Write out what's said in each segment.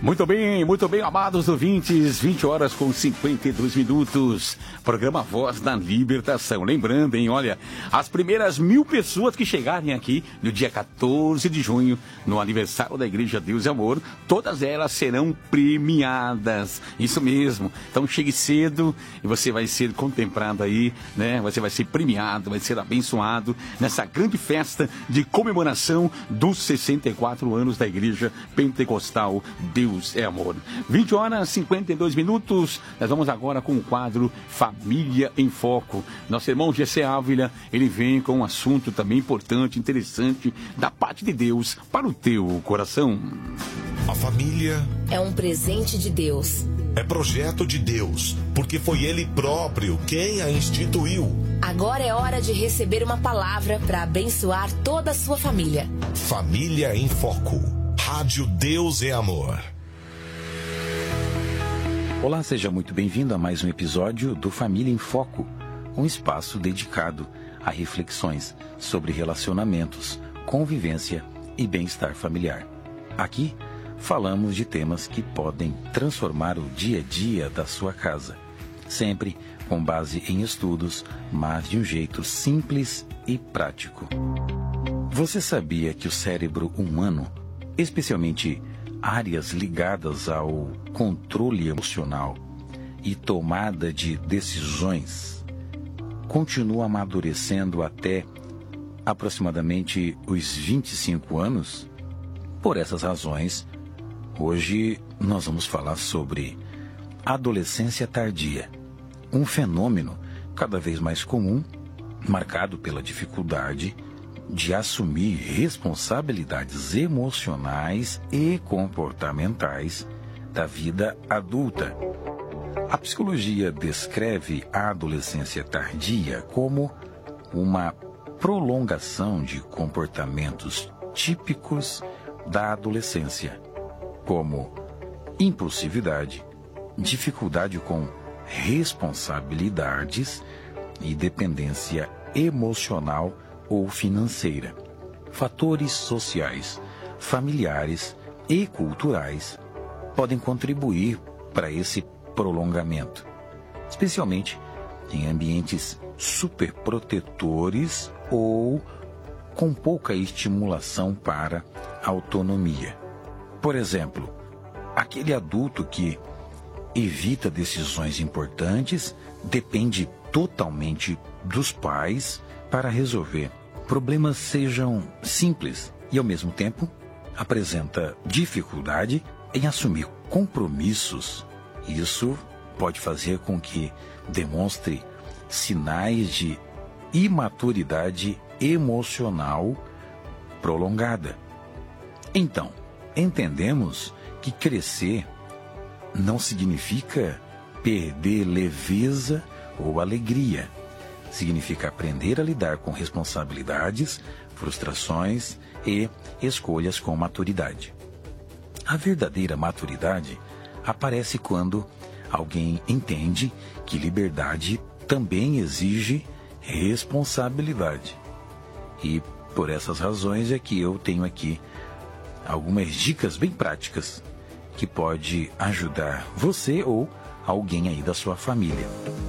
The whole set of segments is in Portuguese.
Muito bem, amados ouvintes, 20 horas com 52 minutos, programa Voz da Libertação. Lembrando, olha, as primeiras 1000 pessoas que chegarem aqui no dia 14 de junho, no aniversário da Igreja Deus e Amor, todas elas serão premiadas, isso mesmo. Então chegue cedo e você vai ser contemplado aí, né? Você vai ser premiado, vai ser abençoado nessa grande festa de comemoração dos 64 anos da Igreja Pentecostal Deus é Amor. 20 horas 52 minutos. Nós vamos agora com o quadro Família em Foco. Nosso irmão Gessé Ávila, ele vem com um assunto também importante, interessante, da parte de Deus para o teu coração. A família é um presente de Deus. É projeto de Deus, porque foi Ele próprio quem a instituiu. Agora é hora de receber uma palavra para abençoar toda a sua família. Família em Foco. Rádio Deus é Amor. Olá, seja muito bem-vindo a mais um episódio do Família em Foco, um espaço dedicado a reflexões sobre relacionamentos, convivência e bem-estar familiar. Aqui falamos de temas que podem transformar o dia a dia da sua casa, sempre com base em estudos, mas de um jeito simples e prático. Você sabia que o cérebro humano, especialmente áreas ligadas ao controle emocional e tomada de decisões, continua amadurecendo até aproximadamente os 25 anos? Por essas razões, hoje nós vamos falar sobre adolescência tardia, um fenômeno cada vez mais comum, marcado pela dificuldade de assumir responsabilidades emocionais e comportamentais da vida adulta. A psicologia descreve a adolescência tardia como uma prolongação de comportamentos típicos da adolescência, como impulsividade, dificuldade com responsabilidades e dependência emocional ou financeira. Fatores sociais, familiares e culturais podem contribuir para esse prolongamento, especialmente em ambientes superprotetores ou com pouca estimulação para a autonomia. Por exemplo, aquele adulto que evita decisões importantes depende totalmente dos pais para resolver problemas, sejam simples, e ao mesmo tempo apresenta dificuldade em assumir compromissos. Isso pode fazer com que demonstre sinais de imaturidade emocional prolongada. Então, entendemos que crescer não significa perder leveza ou alegria. Significa aprender a lidar com responsabilidades, frustrações e escolhas com maturidade. A verdadeira maturidade aparece quando alguém entende que liberdade também exige responsabilidade. E por essas razões é que eu tenho aqui algumas dicas bem práticas que pode ajudar você ou alguém aí da sua família.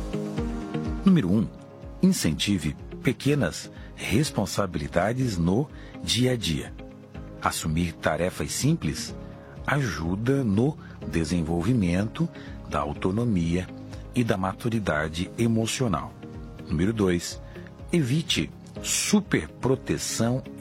Número 1. Incentive pequenas responsabilidades no dia a dia. Assumir tarefas simples ajuda no desenvolvimento da autonomia e da maturidade emocional. Número 2. Evite superproteção